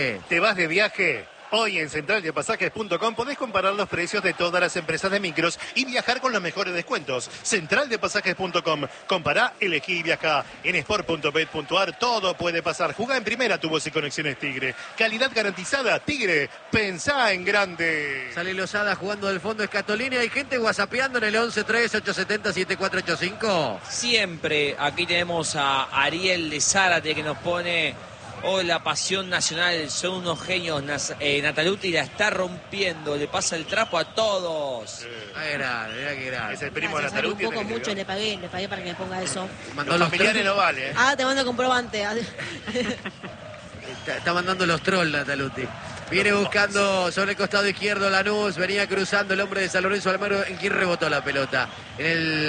¿Te vas de viaje? Hoy en centraldepasajes.com podés comparar los precios de todas las empresas de micros y viajar con los mejores descuentos. Centraldepasajes.com. Compará, elegí y viajá. En sport.bet.ar todo puede pasar. Jugá en primera, tu voz y conexiones Tigre. Calidad garantizada, Tigre. Pensá en grande. Sale Lozada jugando del fondo Escatolini. Hay gente whatsappeando en el 11-3-870-7485. Siempre aquí tenemos a Ariel de Zárate que nos pone... Hoy la pasión nacional, son unos genios. Nataluti la está rompiendo, le pasa el trapo a todos. Qué grande, mirá qué grande. Es el primo de Gracias, Nataluti. un poco mucho, le pagué para que me ponga eso. Mandó Los familiares no vale, ¿eh? Ah, te mando comprobante. Está mandando los trolls Nataluti. Viene buscando sobre el costado izquierdo Lanús. Venía cruzando el hombre de San Lorenzo Almagro. ¿En quién rebotó la pelota? En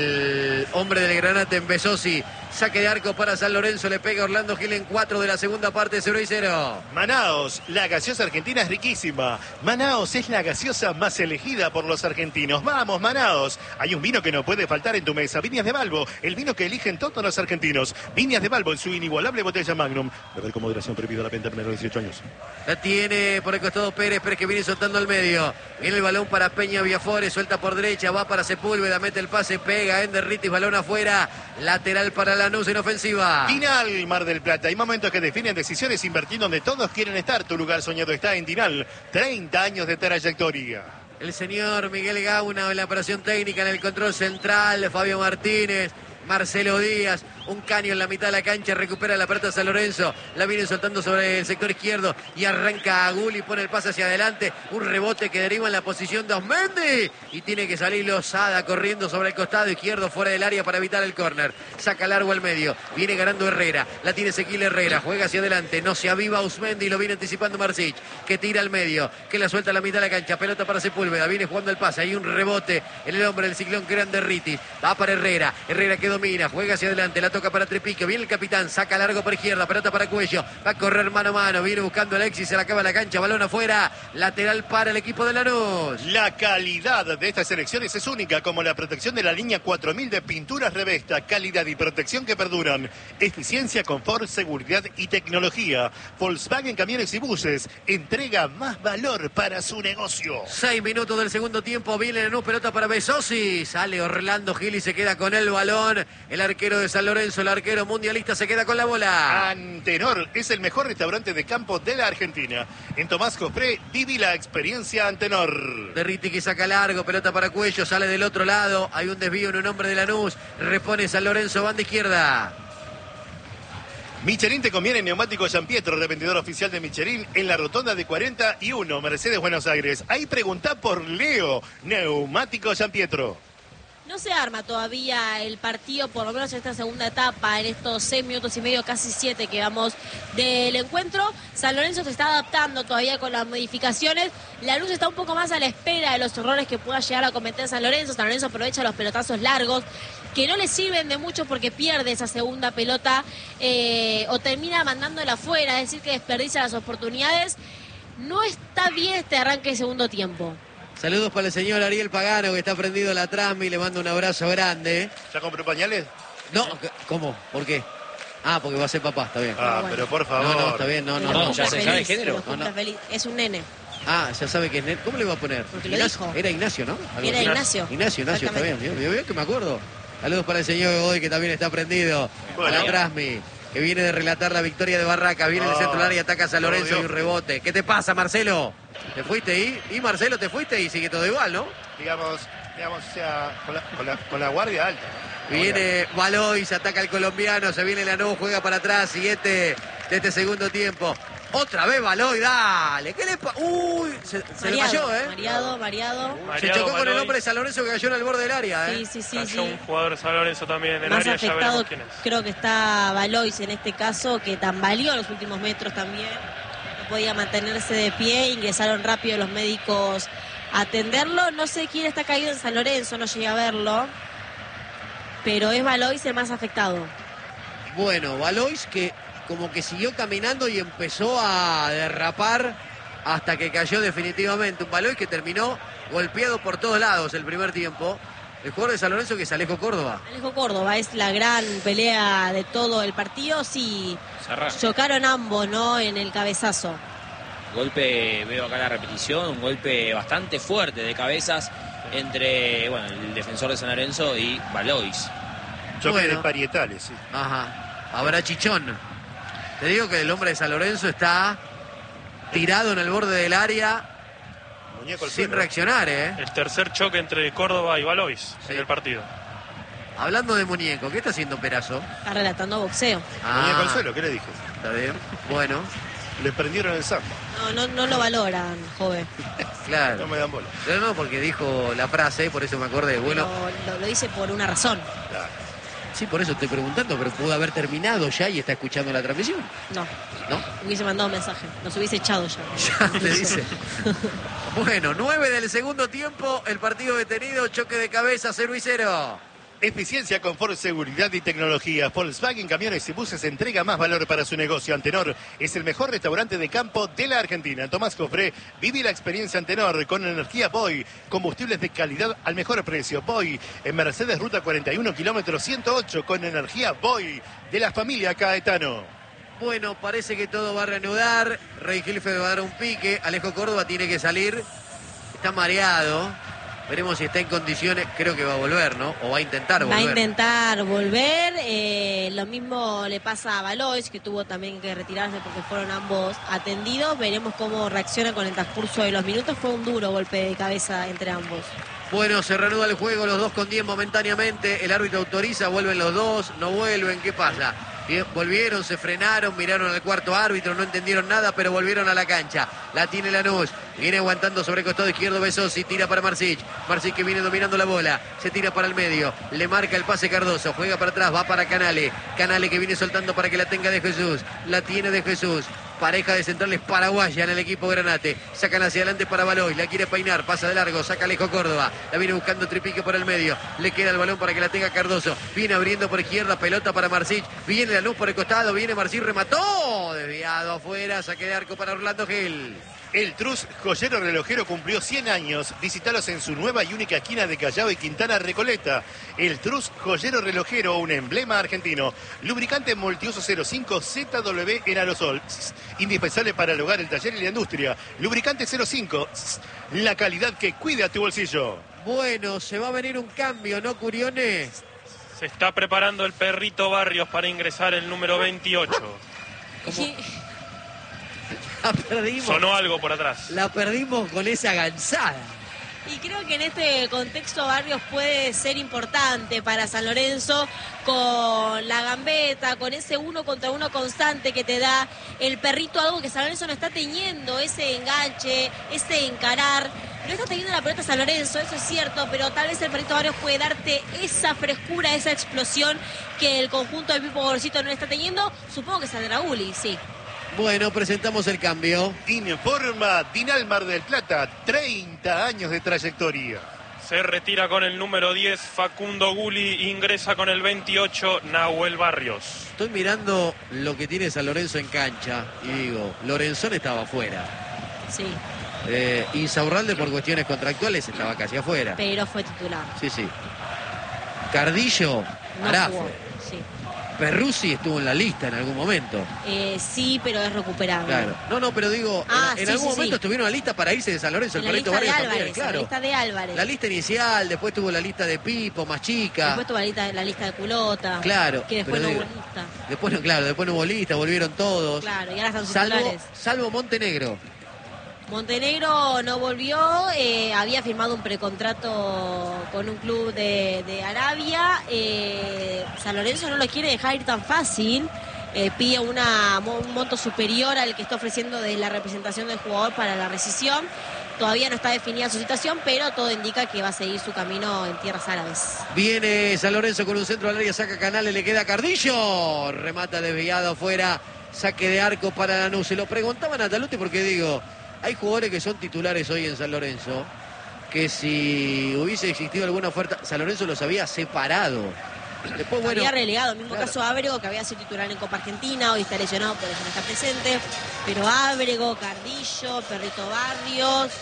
el hombre del Granate, en Besosi. Saque de arco para San Lorenzo. Le pega Orlando Gil en 4 de la segunda parte. 0-0. Manaos, la gaseosa argentina es riquísima. Manaos es la gaseosa más elegida por los argentinos. ¡Vamos, Manaos! Hay un vino que no puede faltar en tu mesa. Viñas de Balbo, el vino que eligen todos los argentinos. Viñas de Balbo en su inigualable botella Magnum. Beber con moderación, prohibido la venta menor de 18 años. La tiene por el costado Pérez que viene soltando al medio. Viene el balón para Peña Viafores, suelta por derecha, va para Sepúlveda, mete el pase, pega Ender Ritis, balón afuera. Lateral para Lanús en ofensiva. Tinal, Mar del Plata. Hay momentos que definen decisiones invertiendo donde todos quieren estar. Tu lugar soñado está en Tinal. 30 años de trayectoria. El señor Miguel Gauna en la operación técnica, en el control central, Fabio Martínez, Marcelo Díaz, un caño en la mitad de la cancha, recupera la pelota San Lorenzo, la viene soltando sobre el sector izquierdo y arranca a Gulli, pone el pase hacia adelante, un rebote que deriva en la posición de Osmendi y tiene que salir Lozada corriendo sobre el costado izquierdo fuera del área para evitar el córner, saca largo al medio, viene ganando Herrera, la tiene Ezequiel Herrera, juega hacia adelante, no se aviva Osmendi, lo viene anticipando Marsic, que tira al medio, que la suelta a la mitad de la cancha, pelota para Sepúlveda, viene jugando el pase, hay un rebote en el hombre del ciclón Grande Ritis, va para Herrera, Herrera que domina, juega hacia adelante, la toca para Trepico, viene el capitán, saca largo por izquierda, pelota para Cuello, va a correr mano a mano, viene buscando Alexis, se la acaba la cancha, balón afuera, lateral para el equipo de Lanús. La calidad de estas elecciones es única, como la protección de la línea 4000 de pinturas Revesta, calidad y protección que perduran, eficiencia, confort, seguridad y tecnología. Volkswagen Camiones y Buses entrega más valor para su negocio. 6 minutos del segundo tiempo, viene Lanús, pelota para Besosi, sale Orlando Gil y se queda con el balón, el arquero de San Lorenzo, el arquero mundialista se queda con la bola. Antenor es el mejor restaurante de campo de la Argentina. En Tomás Jofré, viví la experiencia Antenor. Derriti que saca largo, pelota para Cuello, sale del otro lado, hay un desvío en un hombre de Lanús, repone San Lorenzo, banda izquierda. Michelin te conviene neumático San Pietro, revendedor oficial de Michelin en la rotonda de 41, Mercedes, Buenos Aires. Ahí preguntá por Leo, neumático San Pietro. No se arma todavía el partido, por lo menos en esta segunda etapa, en estos 6 minutos y medio, casi 7 que vamos del encuentro. San Lorenzo se está adaptando todavía con las modificaciones. La luz está un poco más a la espera de los errores que pueda llegar a cometer San Lorenzo. San Lorenzo aprovecha los pelotazos largos, que no le sirven de mucho porque pierde esa segunda pelota o termina mandándola afuera, es decir, que desperdicia las oportunidades. No está bien este arranque de segundo tiempo. Saludos para el señor Ariel Pagano, que está prendido a la transmi, le mando un abrazo grande. ¿Ya compró pañales? No, ¿cómo? ¿Por qué? Ah, porque va a ser papá, está bien. Ah, pero por favor. No, está bien, no. ¿Ya se sabe el género? No. Es un nene. Ah, ya sabe que es Ned. ¿Cómo le va a poner? Porque lo Ignacio. dijo. Era Ignacio, ¿no? Era Ignacio. Ignacio, está bien. Yo que me acuerdo. Saludos para el señor Godoy, que también está prendido a la transmi, que viene de relatar la victoria de Barraca. Viene en el centro del área, ataca a San Lorenzo y un rebote. ¿Qué te pasa, Marcelo? ¿Te fuiste y Marcelo, te fuiste y sigue todo igual, ¿no? Digamos, o sea, con la guardia alta. Viene Baloy, se ataca el colombiano, se viene Lanús, juega para atrás, siguiente de este segundo tiempo. Otra vez Baloy, dale. ¿Qué le pasa? Uy, se le cayó, ¿eh? Mareado. Se chocó con el hombre de San Lorenzo que cayó en el borde del área, ¿eh? Sí. Cayó un jugador de San Lorenzo también en el Más área, ya afectado veremos quién es. creo que está Balois en este caso, que tambaleó en los últimos metros también. No podía mantenerse de pie, ingresaron rápido los médicos a atenderlo. No sé quién está caído en San Lorenzo, no llegué a verlo. Pero es Balois el más afectado. Bueno, Balois que como que siguió caminando y empezó a derrapar hasta que cayó definitivamente. Un Balois que terminó golpeado por todos lados el primer tiempo. El jugador de San Lorenzo, que es Alejo Córdoba. Alejo Córdoba es la gran pelea de todo el partido. Sí, chocaron ambos, ¿no? En el cabezazo. Golpe, veo acá la repetición, un golpe bastante fuerte de cabezas entre el defensor de San Lorenzo y Valois. Choque de parietales, sí. Ajá. Habrá chichón. Te digo que el hombre de San Lorenzo está tirado en el borde del área sin reaccionar, ¿eh? El tercer choque entre Córdoba y Valois en el partido. Hablando de muñeco, ¿qué está haciendo Perazo? Está relatando boxeo. Muñeco al suelo, ¿qué le dije? Está bien. Bueno. Le prendieron el samba. No lo valoran, joven. Claro. No me dan bola. No, porque dijo la frase, por eso me acordé. Bueno. Lo dice por una razón. Claro. Sí, por eso estoy preguntando, pero pudo haber terminado ya y está escuchando la transmisión. No. ¿No? Hubiese mandado un mensaje. Nos hubiese echado ya. Ya te dice. Bueno, 9 del segundo tiempo, el partido detenido, choque de cabeza, 0-0. Eficiencia, confort, seguridad y tecnología. Volkswagen Camiones y Buses entrega más valor para su negocio. Antenor es el mejor restaurante de campo de la Argentina. Tomás Cofré, vive la experiencia Antenor con energía Boy. Combustibles de calidad al mejor precio. Boy en Mercedes Ruta 41, kilómetro 108 con energía Boy de la familia Caetano. Bueno, parece que todo va a reanudar. Rey Gilfe va a dar un pique. Alejo Córdoba tiene que salir. Está mareado. Veremos si está en condiciones, creo que va a volver, ¿no? O va a intentar volver. Va a intentar volver. Lo mismo le pasa a Valois, que tuvo también que retirarse porque fueron ambos atendidos. Veremos cómo reacciona con el transcurso de los minutos. Fue un duro golpe de cabeza entre ambos. Bueno, se reanuda el juego, los 2 con 10 momentáneamente. El árbitro autoriza, vuelven los dos, no vuelven. ¿Qué pasa? Bien, volvieron, se frenaron, miraron al cuarto árbitro, no entendieron nada, pero volvieron a la cancha. La tiene Lanús, viene aguantando sobre el costado izquierdo Besosi, tira para Marsic. Marsic que viene dominando la bola, se tira para el medio, le marca el pase Cardoso, juega para atrás, va para Canale. Canale que viene soltando para que la tenga de Jesús, la tiene de Jesús. Pareja de centrales paraguaya en el equipo Granate. Sacan hacia adelante para Valois. La quiere peinar. Pasa de largo. Saca Alejo Córdoba. La viene buscando Tripique por el medio. Le queda el balón para que la tenga Cardoso. Viene abriendo por izquierda. Pelota para Marsic. Viene la luz por el costado. Viene Marsic. Remató. Desviado afuera. Saque de arco para Orlando Gil. El Trus Joyero Relojero cumplió 100 años. Visítalos en su nueva y única esquina de Callao y Quintana Recoleta. El Trus Joyero Relojero, un emblema argentino. Lubricante multiuso 05 ZW en aerosol. Indispensable para el hogar, el taller y la industria. Lubricante 05. La calidad que cuida tu bolsillo. Bueno, se va a venir un cambio, ¿no, Curione? Se está preparando el perrito Barrios para ingresar el número 28. La perdimos. Sonó algo por atrás. La perdimos con esa gansada. Y creo que en este contexto Barrios puede ser importante para San Lorenzo con la gambeta, con ese 1 contra 1 constante que te da el perrito, algo que San Lorenzo no está teniendo, ese enganche, ese encarar. No está teniendo la pelota San Lorenzo, eso es cierto, pero tal vez el perrito Barrios puede darte esa frescura, esa explosión que el conjunto del Pipo Gorosito no está teniendo. Supongo que saldrá Uli, sí. Bueno, presentamos el cambio. Informa Dinal Mar del Plata, 30 años de trayectoria. Se retira con el número 10 Facundo Guli, ingresa con el 28 Nahuel Barrios. Estoy mirando lo que tiene San Lorenzo en cancha y digo, Lorenzón estaba afuera. Sí. Insaurralde por cuestiones contractuales estaba casi afuera. Pero fue titular. Sí. Cardillo, No Arafo. jugó, sí. Perruzzi estuvo en la lista en algún momento. Sí, pero es recuperable. Claro. No, pero digo, en algún momento estuvieron en la lista para irse de San Lorenzo. En El la Perrito lista de Barrios Álvarez, también, claro. la lista de Álvarez. La lista inicial, después tuvo la lista de Pipo, más chica. Después tuvo la lista de Culota. Claro. Que después no pero hubo digo, lista. Después no hubo lista, volvieron todos. Claro, y ahora están titulares. Salvo Montenegro. Montenegro no volvió, había firmado un precontrato con un club de Arabia. San Lorenzo no lo quiere dejar ir tan fácil. Pide un monto superior al que está ofreciendo de la representación del jugador para la rescisión. Todavía no está definida su situación, pero todo indica que va a seguir su camino en tierras árabes. Viene San Lorenzo con un centro al área, saca Canales, le queda Cardillo. Remata desviado afuera, saque de arco para Lanús. Se lo preguntaban a Taluti porque digo, hay jugadores que son titulares hoy en San Lorenzo, que si hubiese existido alguna oferta, San Lorenzo los había separado. Después, bueno, había relegado, mismo claro. caso Ábrego, que había sido titular en Copa Argentina, hoy está lesionado, por eso no está presente. Pero Ábrego, Cardillo, Perrito Barrios,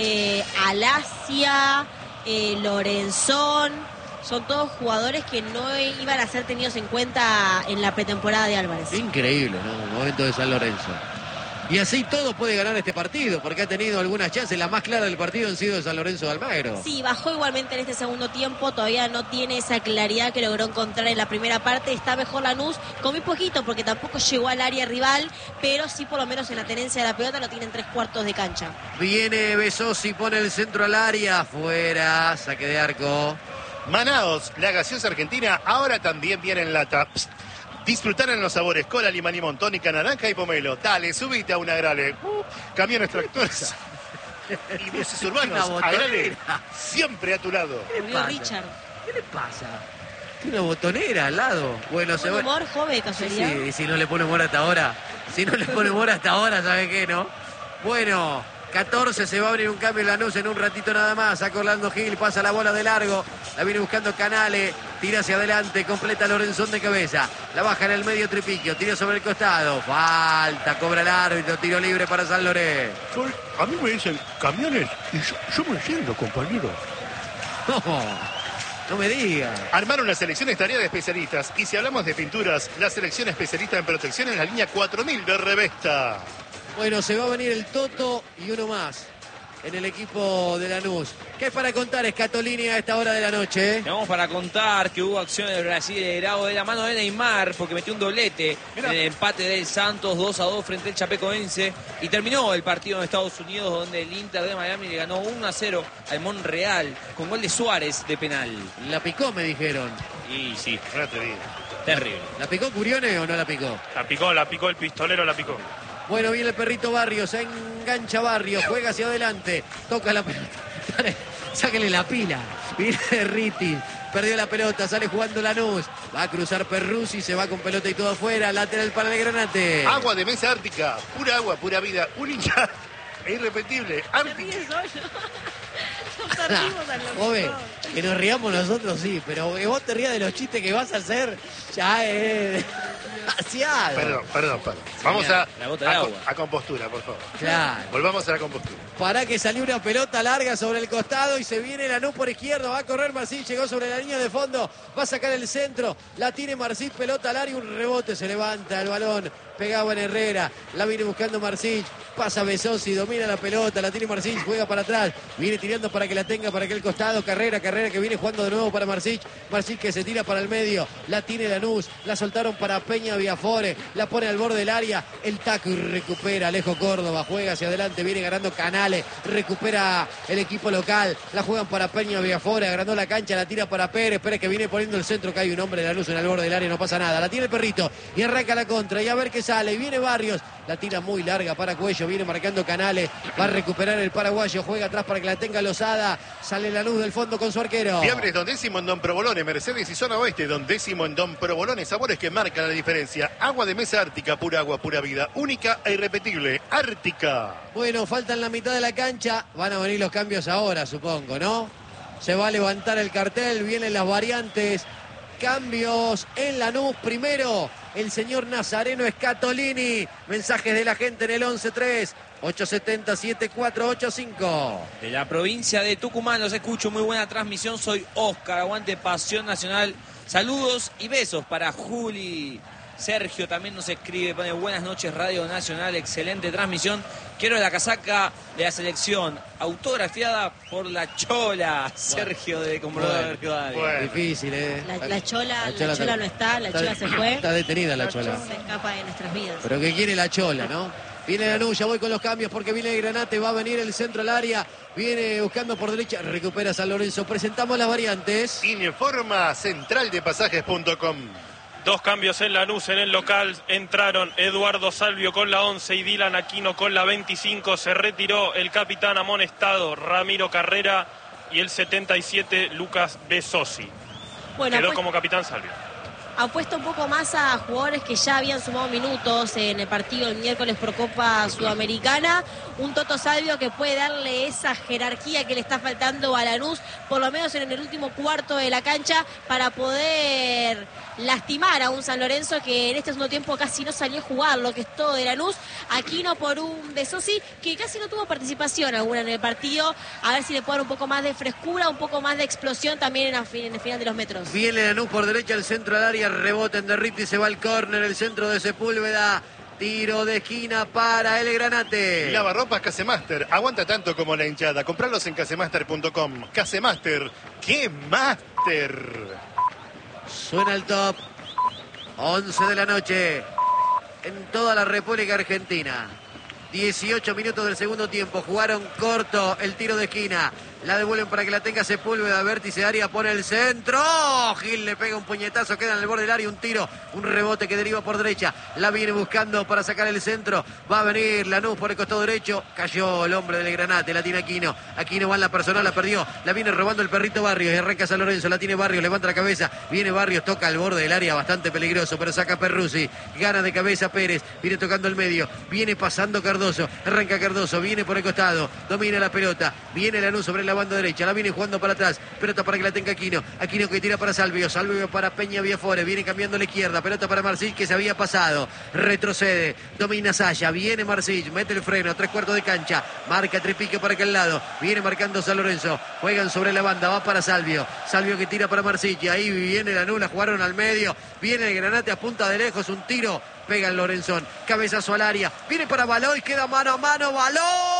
Alasia, Lorenzón, son todos jugadores que no iban a ser tenidos en cuenta en la pretemporada de Álvarez. Increíble, ¿no? El momento de San Lorenzo. Y así todo puede ganar este partido, porque ha tenido algunas chances. La más clara del partido han sido de San Lorenzo de Almagro. Sí, bajó igualmente en este segundo tiempo, todavía no tiene esa claridad que logró encontrar en la primera parte. Está mejor Lanús, con muy poquito, porque tampoco llegó al área rival, pero sí por lo menos en la tenencia de la pelota lo tiene en 3/4 de cancha. Viene Besosi, pone el centro al área, fuera, saque de arco. Manaos, la gaseosa argentina, ahora también viene en lata. Psst. Disfrutar en los sabores cola, limón, tónica, naranja y pomelo. Dale, subite a una Agrale. Camiones, tractores y buses urbanos. Una Agrale, botonera. siempre a tu lado. Murió pasa? Richard. ¿Qué le pasa? Tiene una botonera al lado. Bueno, se Buen va. humor, joven, Sí, casualidad. sí, si no le pone humor hasta ahora. Si no le pone humor hasta ahora, ¿sabe qué, no? Bueno, 14, se va a abrir un cambio en Lanús en un ratito nada más. Saca Orlando Gil, pasa la bola de largo. La viene buscando Canales, tira hacia adelante, completa Lorenzón de cabeza. La baja en el medio Tripiquio, tira sobre el costado. Falta, cobra el árbitro, tiro libre para San Lorenzo. A mí me dicen camiones y yo me siento, compañero. No me diga. Armar una selección es tarea de especialistas. Y si hablamos de pinturas, la selección especialista en protección es la línea 4000 de Revesta. Bueno, se va a venir el Toto y uno más en el equipo de Lanús. ¿Qué hay para contar, Scatolini, a esta hora de la noche? Tenemos para contar que hubo acción del Brasil liderado de la mano de Neymar porque metió un doblete en el empate del Santos 2-2 frente al Chapecoense y terminó el partido en Estados Unidos donde el Inter de Miami le ganó 1-0 al Monreal con gol de Suárez de penal. La picó, me dijeron. Y sí, No te digo. terrible. ¿La picó Curione o no la picó? La picó el pistolero, la picó. Bueno, viene el perrito Barrios, se engancha Barrios, juega hacia adelante, toca la pelota. Sáquenle la pila. Viene Riti, perdió la pelota, sale jugando Lanús. Va a cruzar Perruzzi, se va con pelota y todo afuera. Lateral para el Granate. Agua de mesa ártica, pura agua, pura vida, única e irrepetible. Ártica. Nos perdimos al locutor. Joven, que nos riamos nosotros sí, pero que vos te rías de los chistes que vas a hacer, ya es demasiado. Perdón. Vamos la gota de agua. a compostura, por favor. Claro. Volvamos a la compostura. Para que salió una pelota larga sobre el costado y se viene Lanús por izquierda. Va a correr Marcín, llegó sobre la línea de fondo. Va a sacar el centro. La tiene Marcín, pelota al área, un rebote. Se levanta el balón. Pegaba en Herrera. La viene buscando Marcín. Pasa Besosi, domina la pelota. La tiene Marcín, juega para atrás. Viene tirando para que la tenga para aquel costado. Carrera que viene jugando de nuevo para Marcín. Marcín que se tira para el medio. La tiene Lanús. La soltaron para Peña Viafore. La pone al borde del área. El taco y recupera Alejo Córdoba. Juega hacia adelante. Viene ganando Canales. Recupera el equipo local. La juegan para Peña Viafore. Agrandó la cancha. La tira para Pérez. Pérez que viene poniendo el centro. Que hay un hombre de Lanús en el borde del área. No pasa nada. La tiene el perrito. Y arranca la contra. Y a ver qué sale. Y viene Barrios. La tira muy larga para Cuello. Viene marcando Canales. Va a recuperar el paraguayo. Juega atrás para que la tenga Lozada. Sale Lanús del fondo con su arquero. Fiambres Don Décimo en Don Provolone, Mercedes y Zona Oeste. Don Décimo en Don Provolone. Sabores que marcan la diferencia. Agua de mesa ártica, pura agua, pura vida. Única e irrepetible. Ártica. Bueno, faltan la mitad de la cancha. Van a venir los cambios ahora, supongo, ¿no? Se va a levantar el cartel. Vienen las variantes. Cambios en Lanús. Primero, el señor Nazareno Scatolini. Mensajes de la gente en el 11-3. 870-7485. De la provincia de Tucumán los escucho, muy buena transmisión, soy Oscar, aguante Pasión Nacional, saludos y besos para Juli. Sergio también nos escribe, pone buenas noches Radio Nacional, excelente transmisión, quiero la casaca de la selección, autografiada por la Chola, Sergio de Comodoro Rivadavia. Bueno. Difícil, ¿eh? La Chola no está, la Chola se fue. Está detenida la Chola. Se escapa de nuestras vidas. Pero que quiere la Chola, ¿no? Viene Lanús, ya voy con los cambios porque viene el Granate, va a venir el centro al área, viene buscando por derecha, recupera San Lorenzo. Presentamos las variantes. Informa centraldepasajes.com. 2 cambios en Lanús, en el local entraron Eduardo Salvio con la 11 y Dylan Aquino con la 25. Se retiró el capitán amonestado Ramiro Carrera y el 77 Lucas Besosi. Bueno, Quedó pues, como capitán Salvio. apuesta un poco más a jugadores que ya habían sumado minutos en el partido el miércoles por Copa Sudamericana. Un Toto Salvio que puede darle esa jerarquía que le está faltando a Lanús, por lo menos en el último cuarto de la cancha, para poder lastimar a un San Lorenzo que en este segundo tiempo casi no salió a jugar, lo que es todo de Lanús. Aquino por un Besosi que casi no tuvo participación alguna en el partido. A ver si le puede dar un poco más de frescura, un poco más de explosión también en el final de los metros. Viene Lanús por derecha, el centro al área, rebote en Derriti, se va al córner, el centro de Sepúlveda. Tiro de esquina para el Granate. Lavarropas Casemaster. Aguanta tanto como la hinchada. Compralos en casemaster.com. Casemaster. ¡Qué máster! Suena el top. 11 de la noche. En toda la República Argentina. 18 minutos del segundo tiempo. Jugaron corto el tiro de esquina. La devuelven para que la tenga Sepúlveda. Vértice área, pone el centro. Gil le pega un puñetazo, queda en el borde del área. Un tiro, un rebote que deriva por derecha. La viene buscando para sacar el centro. Va a venir Lanús por el costado derecho. Cayó el hombre del Granate. La tiene Aquino. Aquino va en la personal, la perdió. La viene robando el perrito Barrios. Y arranca San Lorenzo. La tiene Barrios, levanta la cabeza. Viene Barrios, toca al borde del área. Bastante peligroso, pero saca Perruzzi. Gana de cabeza Pérez. Viene tocando el medio. Viene pasando Cardoso. Arranca Cardoso. Viene por el costado. Domina la pelota. Viene Lanús sobre la banda derecha, la viene jugando para atrás, pelota para que la tenga Aquino, Aquino que tira para Salvio, Salvio para Peña Viafore, viene cambiando a la izquierda, pelota para Marcich que se había pasado, retrocede, domina Saya, viene Marcich, mete el freno, 3/4 de cancha, marca Tripique para aquel lado, viene marcando San Lorenzo, juegan sobre la banda, va para Salvio, Salvio que tira para Marcich, y ahí viene la nula, jugaron al medio, viene el Granate a punta de lejos, un tiro, pega el Lorenzón, cabezazo al área, viene para Baloy, queda mano a mano, Baloy.